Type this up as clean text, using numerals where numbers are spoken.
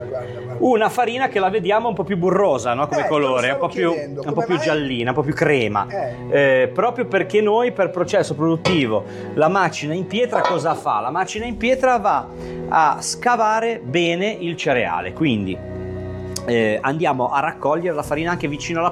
Una farina che la vediamo un po' più burrosa, no? Come colore, un po' più giallina, un po' più crema. Proprio perché noi per processo produttivo la macina in pietra cosa fa? La macina in pietra va a scavare bene il cereale, quindi andiamo a raccogliere la farina anche vicino alla